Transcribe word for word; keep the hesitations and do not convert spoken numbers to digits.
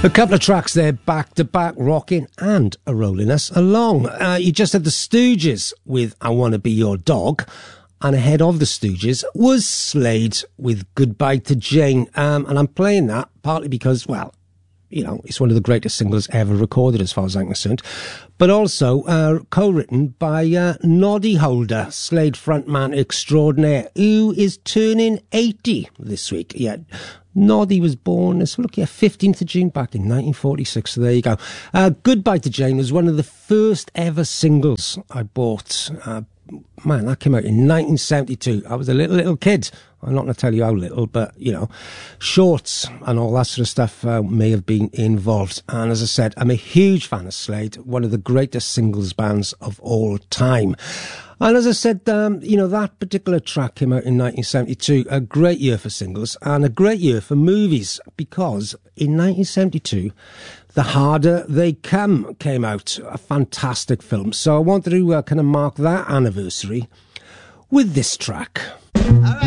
A couple of tracks there, back-to-back, rocking and a rolling us along. Uh, you just had the Stooges with I Wanna Be Your Dog, and ahead of the Stooges was Slade with Goodbye to Jane. Um, and I'm playing that partly because, well, you know, it's one of the greatest singles ever recorded as far as I'm concerned. But also uh, co-written by uh, Noddy Holder, Slade frontman extraordinaire, who is turning eighty this week. Yeah, Noddy was born, let's look here, fifteenth of June back in nineteen forty-six. So there you go. Uh, Goodbye to Jane was one of the first ever singles I bought. Uh, man, that came out in nineteen seventy-two. I was a little, little kid. I'm not going to tell you how little, but, you know, shorts and all that sort of stuff uh, may have been involved. And as I said, I'm a huge fan of Slade, one of the greatest singles bands of all time. And as I said, um, you know, that particular track came out in nineteen seventy-two, a great year for singles and a great year for movies, because in nineteen seventy-two, The Harder They Come came out, a fantastic film. So I wanted to uh, kind of mark that anniversary with this track.